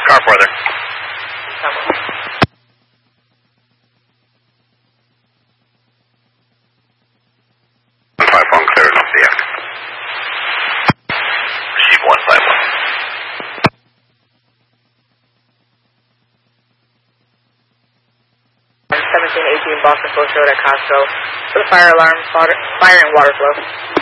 Car 4 there. 151 clear enough the act. Receive 151. 1718 Boston Post Road at Costco. For the fire alarm, fire and water flow.